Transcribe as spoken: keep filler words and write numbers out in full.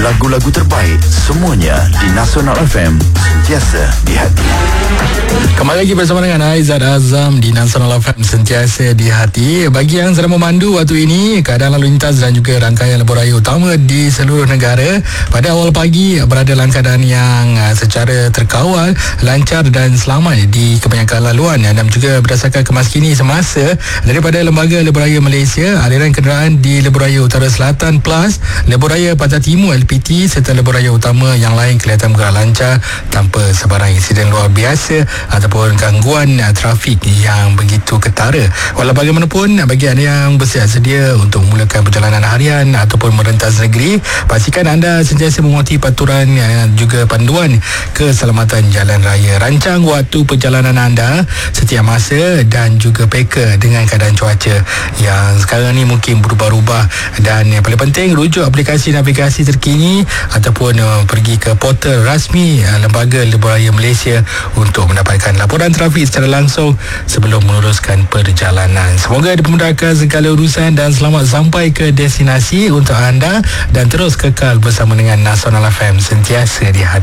Lagu-lagu terbaik semuanya di Nasional F M, sentiasa di hati. Kembali lagi bersama dengan Aizat Azam di Nasional F M, sentiasa di hati. Bagi yang sedang memandu waktu ini keadaan lalu lintas dan juga rangkaian lebuh raya utama di seluruh negara, pada awal pagi berada dalam keadaan yang secara terkawal, lancar dan selamat di kebanyakan laluan. Dan juga berdasarkan kemas kini semasa daripada Lembaga Lebuh Raya Malaysia, aliran kenderaan di Lebuh Raya Utara Selatan Plus, Lebuh Raya Pantai Timur L P T serta lebuh raya utama yang lain kelihatan bergerak lancar tanpa sebarang insiden luar biasa ataupun gangguan uh, trafik yang begitu ketara. Walau bagaimanapun, bagi anda yang bersiap sedia untuk memulakan perjalanan harian ataupun merentas negeri, pastikan anda sentiasa mematuhi peraturan dan uh, juga panduan keselamatan jalan raya. Rancang waktu perjalanan anda setiap masa dan juga peka dengan keadaan cuaca yang sekarang ni mungkin berubah-ubah. Dan yang paling penting, rujuk aplikasi navigasi terkini ataupun uh, pergi ke portal rasmi uh, Lembaga Lebuh Raya Malaysia untuk mendapatkan laporan trafik secara langsung sebelum meneruskan perjalanan. Semoga dipermudahkan segala urusan dan selamat sampai ke destinasi untuk anda, dan terus kekal bersama dengan Nasional F M, sentiasa di hati.